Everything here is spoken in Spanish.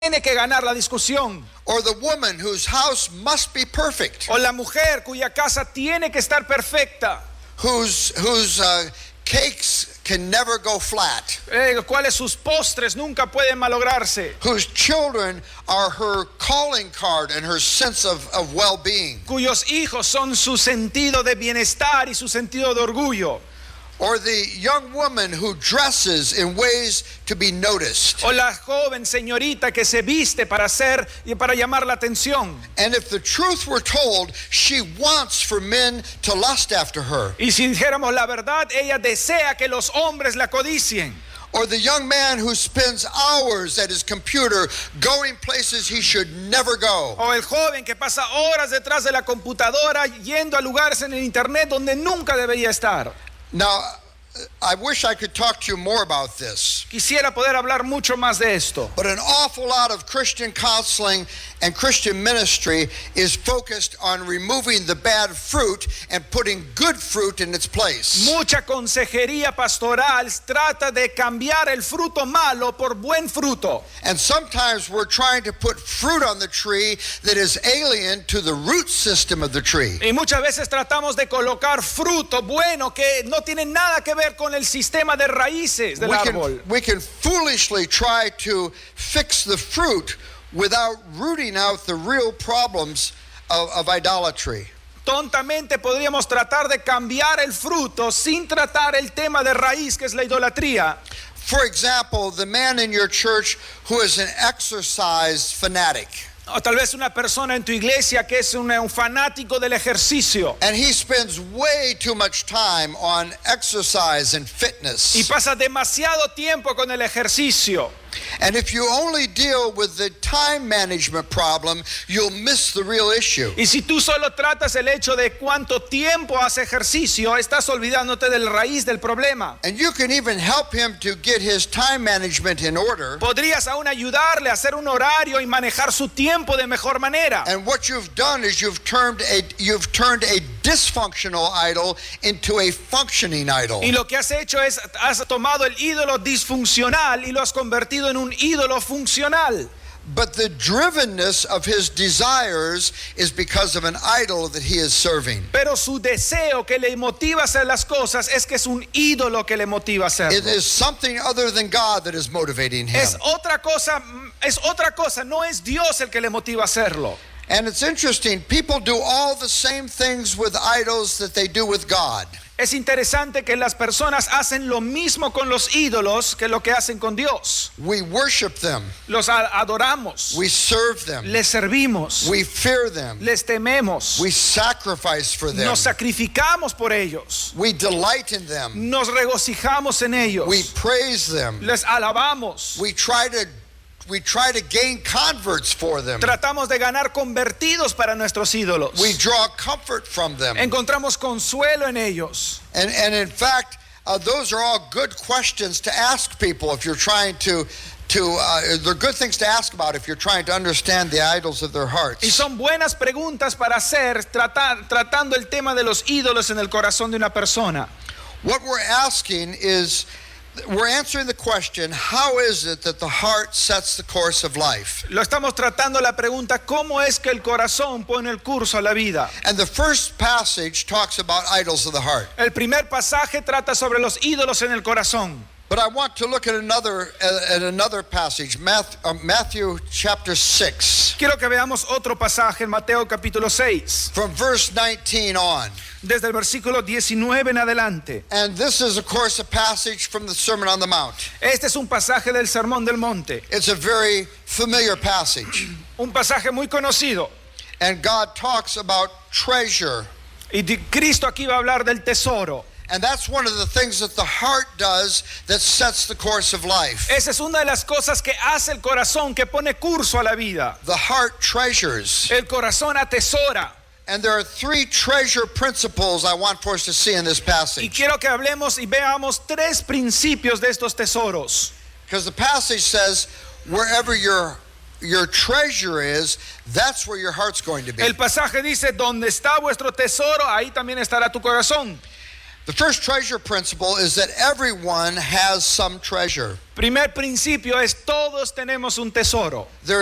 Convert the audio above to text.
tiene que ganar la discusión. Or the woman whose house must be perfect. O la mujer cuya casa tiene que estar perfecta. Whose cakes can never go flat. Cuáles sus postres nunca pueden malograrse. Whose children are her calling card and her sense of well-being. Cuyos hijos son su sentido de bienestar y su sentido de orgullo. Or the young woman who dresses in ways to be noticed. O la joven señorita que se viste para hacer y para llamar la atención. And if the truth were told, she wants for men to lust after her. Y si dijéramos la verdad, ella desea que los hombres la codicien. Or the young man who spends hours at his computer going places he should never go. O el joven que pasa horas detrás de la computadora yendo a lugares en el internet donde nunca debería estar. Now, I wish I could talk to you more about this. Quisiera poder hablar mucho más de esto. But an awful lot of Christian counseling and Christian ministry is focused on removing the bad fruit and putting good fruit in its place. Mucha consejería pastoral trata de cambiar el fruto malo por buen fruto. And sometimes we're trying to put fruit on the tree that is alien to the root system of the tree. Y muchas veces tratamos de colocar fruto bueno que no tiene nada que ver con el sistema de raíces del árbol. We can foolishly try to fix the fruit without rooting out the real problems of idolatry. Tontamente podríamos tratar de cambiar el fruto sin tratar el tema de raíz que es la idolatría. For example, the man in your church who is an exercise fanatic. O tal vez una persona en tu iglesia que es un fanático del ejercicio. And he spends way too much time on exercise and fitness. Y pasa demasiado tiempo con el ejercicio. And if you only deal with the time management problem, you'll miss the real issue. Y si tú solo tratas el hecho de cuánto tiempo hace ejercicio, estás olvidándote del raíz del problema. And you can even help him to get his time management in order. Podrías aún ayudarle a hacer un horario y manejar su tiempo de mejor manera. And what you've done is you've turned a dysfunctional idol into a functioning idol. Y lo que has hecho es has tomado el ídolo disfuncional y lo has convertido en un ídolo funcional. But the drivenness of his desires is because of an idol that he is serving. Pero su deseo que le motiva a hacer las cosas es que es un ídolo que le motiva a hacerlo. It is something other than God that is motivating him. Es otra cosa, no es Dios el que le motiva a hacerlo. And it's interesting, people do all the same things with idols that they do with God. Es interesante que las personas hacen lo mismo con los ídolos que lo que hacen con Dios. We worship them. Los adoramos. We serve them. Les servimos. We fear them. Les tememos. We sacrifice for them. Nos sacrificamos por ellos. We delight in them. Nos regocijamos en ellos. We praise them. Les alabamos. We try to gain converts for them. Tratamos de ganar convertidos para nuestros ídolos. We draw comfort from them. Encontramos consuelo en ellos. And in fact, those are all good questions to ask people if you're trying they're good things to ask about if you're trying to understand the idols of their hearts. Y son buenas preguntas para hacer tratando el tema de los ídolos en el corazón de una persona. What we're asking is, we're answering the question, how is it that the heart sets the course of life? Lo estamos tratando la pregunta, ¿cómo es que el corazón pone el curso a la vida? And the first passage talks about idols of the heart. El primer pasaje trata sobre los ídolos en el corazón. But I want to look at another passage, Matthew chapter 6. Quiero que veamos otro pasaje en Mateo capítulo 6. From verse 19 on. Desde el versículo 19 en adelante. And this is, of course, a passage from the Sermon on the Mount. Este es un pasaje del Sermón del Monte. It's a very familiar passage. Un pasaje muy conocido. And God talks about treasure. Y Cristo aquí va a hablar del tesoro. And that's one of the things that the heart does that sets the course of life. Esa es una de las cosas que hace el corazón, que pone curso a la vida. The heart treasures. El corazón atesora. And there are three treasure principles I want for us to see in this passage. Y quiero que hablemos y veamos tres principios de estos tesoros. Because the passage says, wherever your treasure is, that's where your heart's going to be. El pasaje dice, donde está vuestro tesoro, ahí también estará tu corazón. The first treasure principle is that everyone has some treasure. Primer principio es todos tenemos un tesoro. There